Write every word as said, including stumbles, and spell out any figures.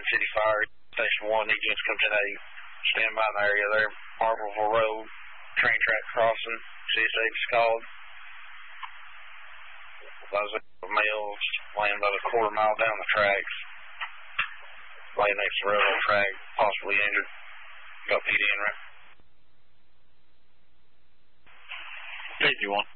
Kansas City Fire, Station one, need you to come to the stand by in the area there, Marbleville Road, train track crossing, C S H is called. Those males laying about a quarter mile down the tracks, laying next to the railroad track, possibly injured. Got P D in, right? fifty-one.